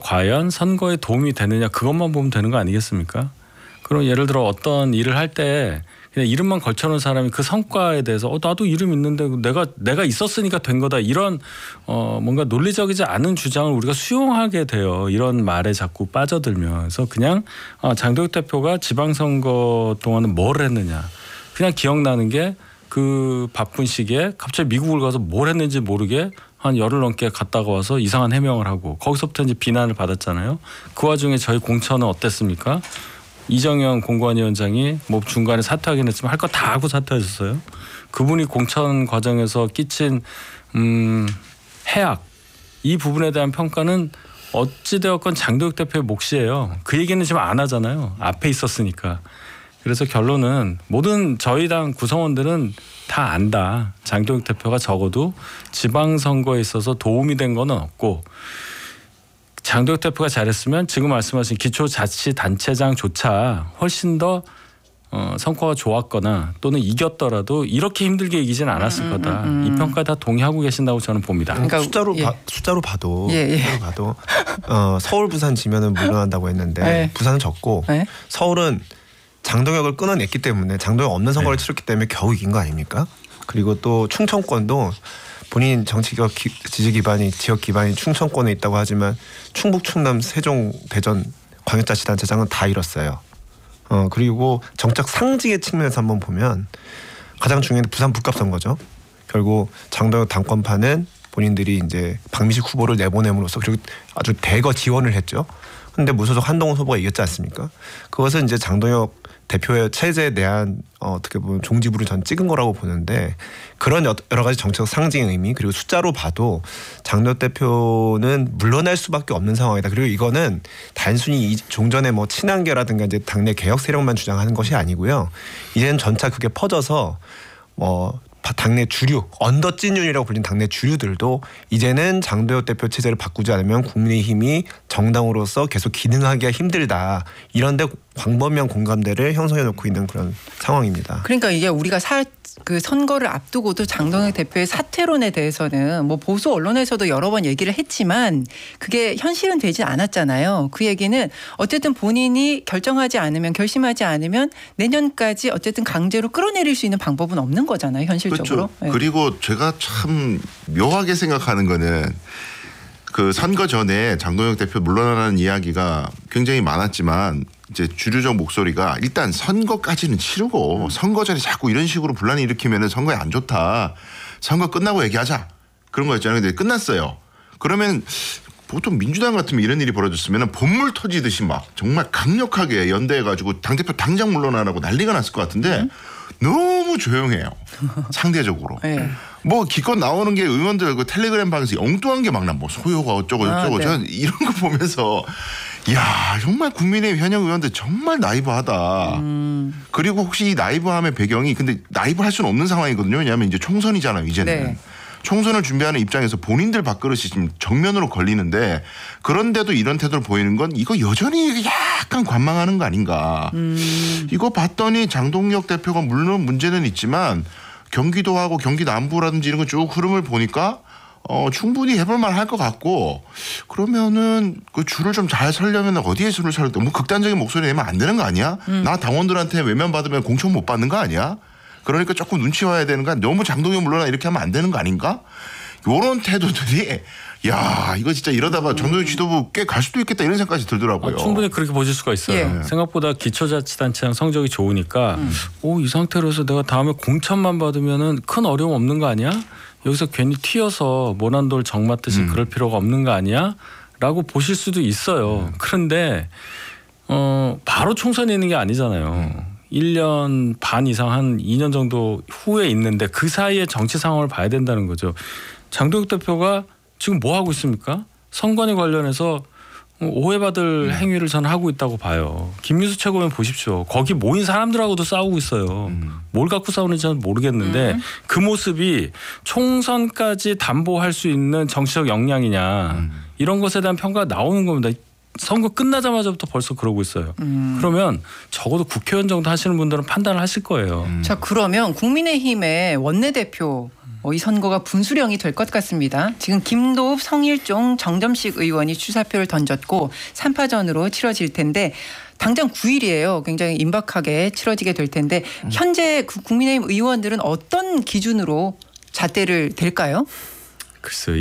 과연 선거에 도움이 되느냐 그것만 보면 되는 거 아니겠습니까? 그럼 예를 들어 어떤 일을 할 때 그냥 이름만 걸쳐놓은 사람이 그 성과에 대해서 나도 이름 있는데 내가 있었으니까 된 거다 이런 뭔가 논리적이지 않은 주장을 우리가 수용하게 돼요. 이런 말에 자꾸 빠져들면. 그래서 그냥 장도혁 대표가 지방선거 동안은 뭘 했느냐. 그냥 기억나는 게 그 바쁜 시기에 갑자기 미국을 가서 뭘 했는지 모르게 한 열흘 넘게 갔다가 와서 이상한 해명을 하고 거기서부터 이제 비난을 받았잖아요. 그 와중에 저희 공천은 어땠습니까? 이정영 공관위원장이 뭐 중간에 사퇴하긴 했지만 할 거 다 하고 사퇴하셨어요. 그분이 공천 과정에서 끼친 해악 이 부분에 대한 평가는 어찌되었건 장도혁 대표의 몫이에요. 그 얘기는 지금 안 하잖아요. 앞에 있었으니까. 그래서 결론은 모든 저희 당 구성원들은 다 안다. 장도혁 대표가 적어도 지방선거에 있어서 도움이 된 건 없고 장도혁 대표가 잘했으면 지금 말씀하신 기초자치단체장조차 훨씬 더 성과가 좋았거나 또는 이겼더라도 이렇게 힘들게 이기진 않았을 거다. 이 평가 다 동의하고 계신다고 저는 봅니다. 그러니까 숫자로 봐도 서울 부산 지면은 물러난다고 했는데 부산은 졌고 서울은 장동혁을 끊어냈기 때문에 장동혁 없는 선거를 치렀기 때문에 겨우 이긴 거 아닙니까? 그리고 또 충청권도 본인 정치적 지지 기반이 지역 기반이 충청권에 있다고 하지만 충북, 충남, 세종, 대전 광역자치단체장은 다 잃었어요. 그리고 정책 상징의 측면에서 한번 보면 가장 중요한 게 부산 북갑 선거죠. 결국 장동혁 당권파는 본인들이 이제 박미식 후보를 내보냄으로써 그리고 아주 대거 지원을 했죠. 근데 무소속 한동훈 후보가 이겼지 않습니까? 그것은 이제 장동혁 대표의 체제에 대한 어떻게 보면 종지부를 전 찍은 거라고 보는데 그런 여러 가지 정책 상징 의미 그리고 숫자로 봐도 장도혁 대표는 물러날 수밖에 없는 상황이다. 그리고 이거는 단순히 종전의 뭐 친한계라든가 이제 당내 개혁 세력만 주장하는 것이 아니고요. 이제는 전차 그게 퍼져서 당내 주류 언더찐윤이라고 불린 당내 주류들도 이제는 장도혁 대표 체제를 바꾸지 않으면 국민의힘이 정당으로서 계속 기능하기가 힘들다. 이런데 광범위한 공감대를 형성해 놓고 있는 그런 상황입니다. 그러니까 이게 우리가 그 선거를 앞두고도 장동혁 대표의 사퇴론에 대해서는 뭐 보수 언론에서도 여러 번 얘기를 했지만 그게 현실은 되지 않았잖아요. 그 얘기는 어쨌든 본인이 결정하지 않으면 결심하지 않으면 내년까지 어쨌든 강제로 끌어내릴 수 있는 방법은 없는 거잖아요. 현실적으로. 그렇죠. 네. 그리고 제가 참 묘하게 생각하는 거는 그 선거 전에 장동혁 대표 물러나라는 이야기가 굉장히 많았지만 이제 주류적 목소리가 일단 선거까지는 치르고 선거 전에 자꾸 이런 식으로 분란을 일으키면 선거에 안 좋다. 선거 끝나고 얘기하자. 그런 거였잖아요. 근데 끝났어요. 그러면 보통 민주당 같으면 이런 일이 벌어졌으면 본물 터지듯이 막 정말 강력하게 연대해가지고 당대표 당장 물러나라고 난리가 났을 것 같은데 너무 조용해요. 상대적으로. 뭐 기껏 나오는 게 의원들 그 텔레그램 방에서 엉뚱한 게 막 나 뭐 소요가 어쩌고 저쩌고 저는 이런 거 보면서 야 정말 국민의힘 현역 의원들 정말 나이브하다. 그리고 혹시 이 나이브함의 배경이 근데 나이브할 수는 없는 상황이거든요. 왜냐하면 이제 총선이잖아요. 이제는. 네. 총선을 준비하는 입장에서 본인들 밥그릇이 지금 정면으로 걸리는데 그런데도 이런 태도를 보이는 건 이거 여전히 약간 관망하는 거 아닌가. 이거 봤더니 장동혁 대표가 물론 문제는 있지만 경기도하고 경기 남부라든지 이런 거 쭉 흐름을 보니까 충분히 해볼만 할 것 같고 그러면은 그 줄을 좀 잘 서려면 어디에 줄을 서야 돼? 뭐 극단적인 목소리 내면 안 되는 거 아니야? 나 당원들한테 외면 받으면 공천 못 받는 거 아니야? 그러니까 조금 눈치 와야 되는 거 너무 장동혁 물러나 이렇게 하면 안 되는 거 아닌가? 이런 태도들이 야 이거 진짜 이러다가 장동혁 지도부 꽤 갈 수도 있겠다 이런 생각까지 들더라고요. 충분히 그렇게 보실 수가 있어요. 생각보다 기초자치단체장 성적이 좋으니까 이 상태로서 내가 다음에 공천만 받으면은 큰 어려움 없는 거 아니야? 여기서 괜히 튀어서 모난돌 정 맞듯이 그럴 필요가 없는 거 아니야? 라고 보실 수도 있어요. 그런데 바로 총선이 있는 게 아니잖아요. 1년 반 이상 한 2년 정도 후에 있는데 그 사이에 정치 상황을 봐야 된다는 거죠. 장동혁 대표가 지금 뭐 하고 있습니까? 선관위 관련해서 오해받을 행위를 저는 하고 있다고 봐요. 김민수 최고위원 보십시오. 거기 모인 사람들하고도 싸우고 있어요. 뭘 갖고 싸우는지 저는 모르겠는데 그 모습이 총선까지 담보할 수 있는 정치적 역량이냐 이런 것에 대한 평가가 나오는 겁니다. 선거 끝나자마자부터 벌써 그러고 있어요. 그러면 적어도 국회의원 정도 하시는 분들은 판단을 하실 거예요. 자 그러면 국민의힘의 원내대표 이 선거가 분수령이 될 것 같습니다. 지금 김도읍, 성일종, 정점식 의원이 출사표를 던졌고 3파전으로 치러질 텐데 당장 9일이에요. 굉장히 임박하게 치러지게 될 텐데 현재 국민의힘 의원들은 어떤 기준으로 잣대를 댈까요? 글쎄요.